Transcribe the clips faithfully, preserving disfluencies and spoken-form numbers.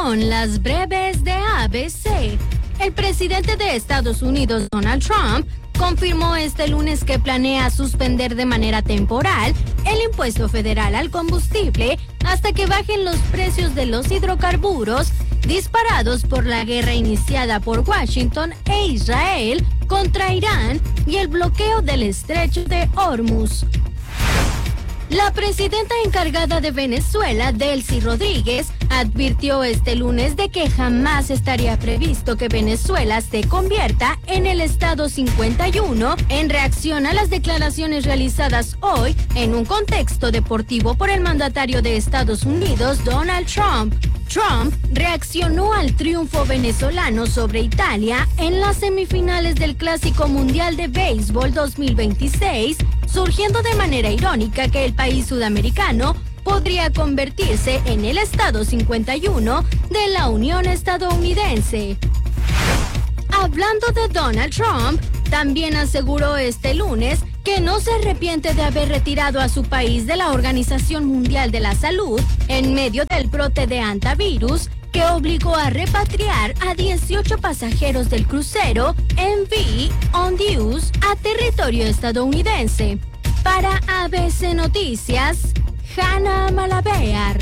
son las breves de A B C. El presidente de Estados Unidos, Donald Trump, confirmó este lunes que planea suspender de manera temporal el impuesto federal al combustible hasta que bajen los precios de los hidrocarburos disparados por la guerra iniciada por Washington e Israel contra Irán y el bloqueo del estrecho de Hormuz. La presidenta encargada de Venezuela, Delcy Rodríguez, advirtió este lunes de que jamás estaría previsto que Venezuela se convierta en el Estado cincuenta y uno en reacción a las declaraciones realizadas hoy en un contexto deportivo por el mandatario de Estados Unidos, Donald Trump. Trump reaccionó al triunfo venezolano sobre Italia en las semifinales del Clásico Mundial de Béisbol dos mil veintiséis, surgiendo de manera irónica que el país sudamericano podría convertirse en el Estado cincuenta y uno de la Unión Estadounidense. Hablando de Donald Trump, también aseguró este lunes que no se arrepiente de haber retirado a su país de la Organización Mundial de la Salud en medio del brote de hantavirus que obligó a repatriar a dieciocho pasajeros del crucero M V Ondius a territorio estadounidense. Para A B C Noticias, Hanna Malabear.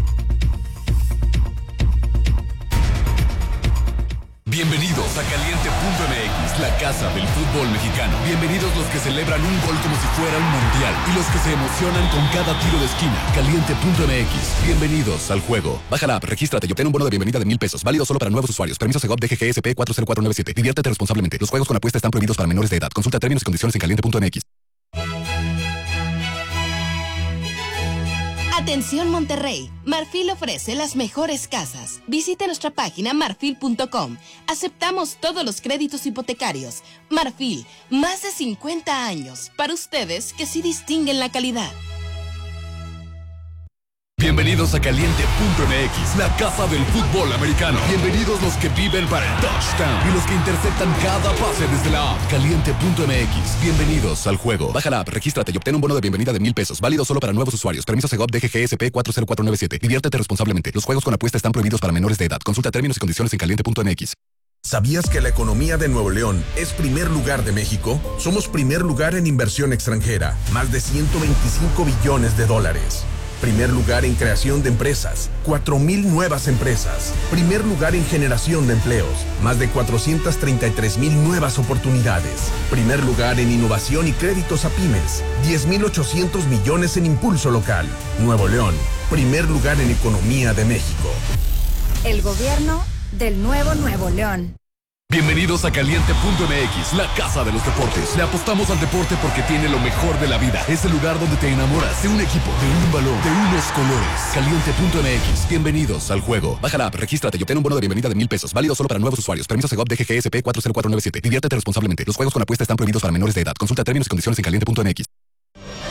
Bienvenidos a Caliente punto M X, la casa del fútbol mexicano. Bienvenidos los que celebran un gol como si fuera un mundial y los que se emocionan con cada tiro de esquina. Caliente punto M X, bienvenidos al juego. Baja la app, regístrate y obtén un bono de bienvenida de mil pesos, válido solo para nuevos usuarios. Permiso Segov D G G S P cuatro cero cuatro nueve siete. Diviértete responsablemente. Los juegos con apuesta están prohibidos para menores de edad. Consulta términos y condiciones en caliente punto M X. Atención Monterrey, Marfil ofrece las mejores casas. Visite nuestra página marfil punto com. Aceptamos todos los créditos hipotecarios. Marfil, más de cincuenta años para ustedes que sí distinguen la calidad. Bienvenidos a Caliente punto M X, la casa del fútbol americano. Bienvenidos los que viven para el touchdown y los que interceptan cada pase desde la app. Caliente punto M X, bienvenidos al juego. Baja la app, regístrate y obtén un bono de bienvenida de mil pesos, válido solo para nuevos usuarios. Permiso Segov D G G S P cuatro cero cuatro nueve siete. Diviértete responsablemente. Los juegos con apuesta están prohibidos para menores de edad. Consulta términos y condiciones en caliente punto M X. ¿Sabías que la economía de Nuevo León es primer lugar de México? Somos primer lugar en inversión extranjera, más de ciento veinticinco billones de dólares. Primer lugar en creación de empresas, cuatro mil nuevas empresas. Primer lugar en generación de empleos, más de cuatrocientas treinta y tres mil nuevas oportunidades. Primer lugar en innovación y créditos a pymes, diez mil ochocientos millones en impulso local. Nuevo León, primer lugar en economía de México. El gobierno del nuevo Nuevo León. Bienvenidos a Caliente punto M X, la casa de los deportes. Le apostamos al deporte porque tiene lo mejor de la vida. Es el lugar donde te enamoras de un equipo, de un balón, de unos colores. Caliente punto M X, bienvenidos al juego. Baja la app, regístrate y obtén un bono de bienvenida de mil pesos, válido solo para nuevos usuarios. Permiso Segov D G G S P cuatro cero cuatro nueve siete. Diviértete responsablemente. Los juegos con apuesta están prohibidos para menores de edad. Consulta términos y condiciones en caliente punto M X.